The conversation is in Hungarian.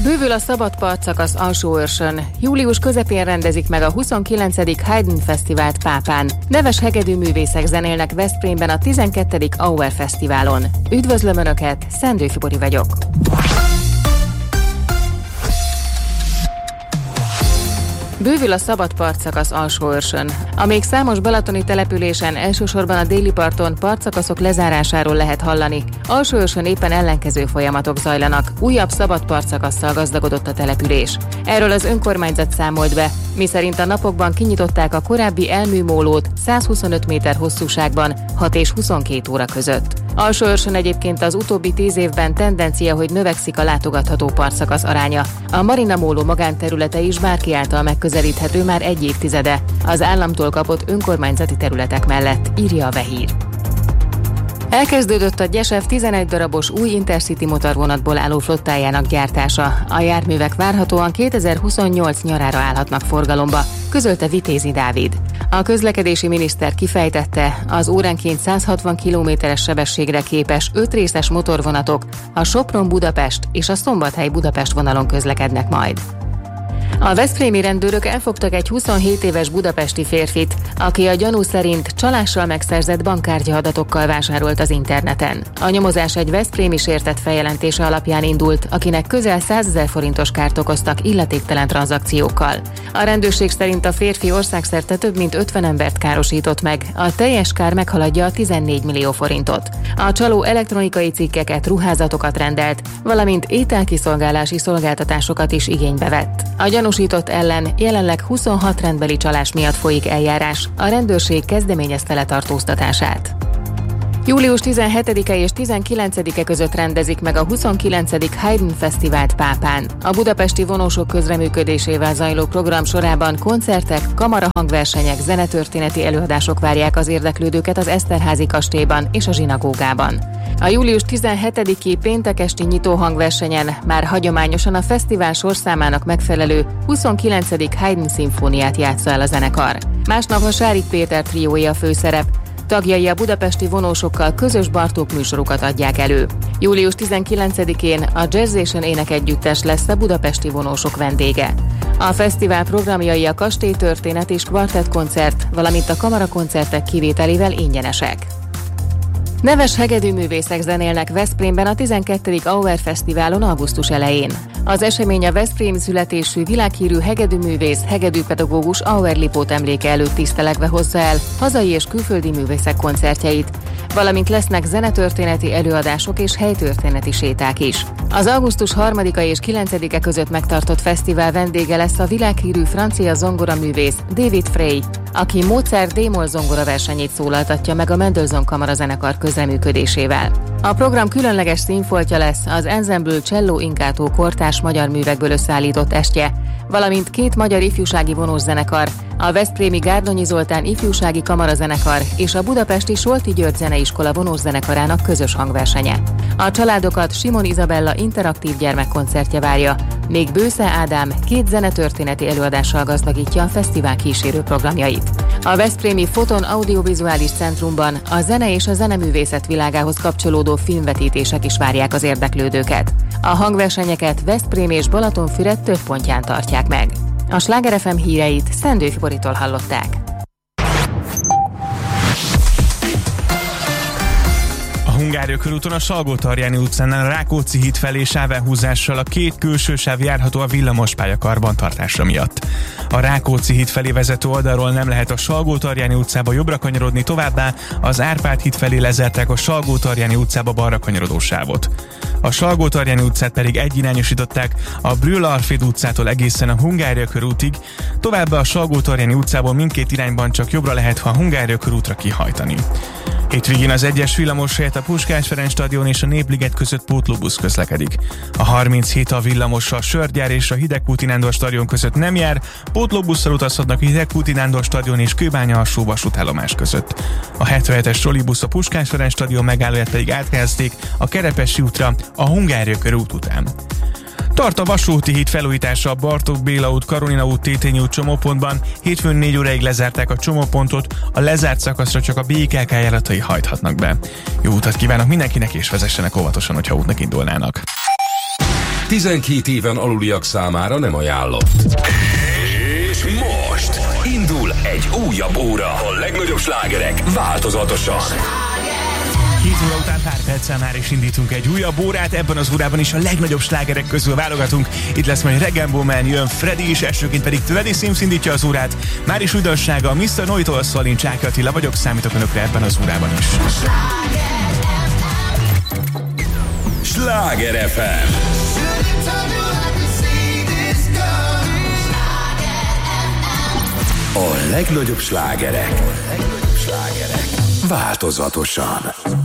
Bővül a szabad partszakasz Alsóőrsön. Július közepén rendezik meg a 29. Haydn Fesztivált Pápán. Neves hegedűművészek zenélnek Veszprémben a 12. Auer Fesztiválon. Üdvözlöm Önöket, Szendő Fibori vagyok. Bővül a szabad partszakasz Alsóőrsön. A még számos balatoni településen, elsősorban a déli parton partszakaszok lezárásáról lehet hallani. Alsóőrsön éppen ellenkező folyamatok zajlanak. Újabb szabad partszakasszal gazdagodott a település. Erről az önkormányzat számolt be, miszerint a napokban kinyitották a korábbi elműmólót 125 méter hosszúságban 6 és 22 óra között. Alsóőrsön egyébként az utóbbi 10 évben tendencia, hogy növekszik a látogatható partszakasz aránya. A Marina Móló magánterülete is bárki által megközelíthető már egy évtizede, az államtól kapott önkormányzati területek mellett, írja a Vehír. Elkezdődött a Gyesev 11 darabos új Intercity motorvonatból álló flottájának gyártása. A járművek várhatóan 2028 nyarára állhatnak forgalomba, közölte Vitézi Dávid. A közlekedési miniszter kifejtette, az óránként 160 km/s sebességre képes 5 részes motorvonatok a Sopron-Budapest és a Szombathely-Budapest vonalon közlekednek majd. A veszprémi rendőrök elfogtak egy 27 éves budapesti férfit, aki a gyanú szerint csalással megszerzett bankkártya adatokkal vásárolt az interneten. A nyomozás egy veszprémi sértett feljelentése alapján indult, akinek közel 100 000 forintos kárt okoztak illetéktelen tranzakciókkal. A rendőrség szerint a férfi országszerte több mint 50 embert károsított meg, a teljes kár meghaladja a 14 millió forintot. A csaló elektronikai cikkeket, ruházatokat rendelt, valamint ételkiszolgálási szolgáltatásokat is igénybe vett. A gyanúsított ellen jelenleg 26 rendbeli csalás miatt folyik eljárás, a rendőrség kezdeményezte letartóztatását. Július 17-e és 19-e között rendezik meg a 29. Haydn Fesztivált Pápán. A budapesti vonósok közreműködésével zajló program sorában koncertek, kamarahangversenyek, zenetörténeti előadások várják az érdeklődőket az Eszterházy kastélyban és a zsinagógában. A július 17-i péntek esti nyitóhangversenyen már hagyományosan a fesztivál sorszámának megfelelő 29. Haydn szimfóniát játsza el a zenekar. Másnap a Sárik Péter triója a főszerep, tagjai a budapesti vonósokkal közös Bartók műsorokat adják elő. Július 19-én a Jazzation énekegyüttes lesz a budapesti vonósok vendége. A fesztivál programjai a kastélytörténet és kvartettkoncert, valamint a kamarakoncertek kivételével ingyenesek. Neves hegedűművészek zenélnek Veszprémben a 12. Auer Fesztiválon augusztus elején. Az esemény a veszprémi születésű világhírű hegedűművész, hegedűpedagógus Auer Lipót emléke előtt tisztelegve hozza el hazai és külföldi művészek koncertjeit, valamint lesznek zenetörténeti előadások és helytörténeti séták is. Az augusztus 3-a és 9-e között megtartott fesztivál vendége lesz a világhírű francia zongoraművész David Frey, aki Mozart D-moll zongora versenyét szólaltatja meg a Mendelssohn Kamarazenekar közreműködésével. A program különleges színfoltja lesz az Ensemble Cello Inkato kortárs magyar művekből összeállított estje, valamint 2 magyar ifjúsági vonószenekar, a veszprémi Gárdonyi Zoltán ifjúsági kamarazenekar és a budapesti Solti György Zeneiskola vonószenekarának közös hangversenye. A családokat Simon Izabella interaktív gyermekkoncertje várja, még Bősze Ádám 2 zenetörténeti előadással gazdagítja a fesztivál kísérő programjait. A veszprémi Foton Audiovizuális Centrumban a zene és a zeneművészet világához kapcsolódó filmvetítések is várják az érdeklődőket. A hangversenyeket Veszprém és Balatonfüred több pontján tartják meg. A Sláger FM híreit Szendő Fiboritól hallották. A Hungária körúton a Salgótarjáni utcánál a Rákóczi híd felé sávelhúzással a 2 külső sáv járható a villamospálya karbantartása miatt. A Rákóczi híd felé vezető oldalról nem lehet a Salgótarjáni utcába jobbra kanyarodni, továbbá az Árpád híd felé lezárták a Salgótarjáni utcába balra kanyarodó sávot. A Salgótarjáni utcát pedig egyirányosították a Brühl-Arféd utcától egészen a Hungária körútig, továbbá a Salgótarjáni utcából mindkét irányban csak jobbra lehet, ha a Hungária körútra kihajtani. Hétvégén az 1-es villamos helyett a Puskás Ferenc stadion és a Népliget között pótlóbusz közlekedik. A 37 a villamos a Sörgyár és a Hidegkúti Nándor stadion között nem jár, pótlóbusszal utazhatnak a Hidegkúti Nándor stadion és Kőbánya alsó vasútállomás között. A 77-es trollibusz a Puskás Ferenc stadion megállóját pedig áthelyezték a Kerepesi útra a Hungária körút után. Tart a Vasúti híd felújítása a Bartók Béla út, Karolina út, Tétényi út csomópontban. Hétfőn 4 óráig lezárták a csomópontot, a lezárt szakaszra csak a BKK járatai hajthatnak be. Jó utat kívánok mindenkinek, és vezessenek óvatosan, hogyha útnak indulnának. 12 éven aluliak számára nem ajánlott. És most indul egy újabb óra. A legnagyobb slágerek változatosan. 7 óra után pár perccel már is indítunk egy újabb órát, ebben az órában is a legnagyobb slágerek közül válogatunk. Itt lesz majd Regenboman, jön Freddy is, elsőként pedig Teddy Sims indítja az órát. Már is újdonsága, Mr. Noitól szól, én Csáky Attila vagyok, számítok önökre ebben az órában is. Sláger FM. A legnagyobb slágerek változatosan.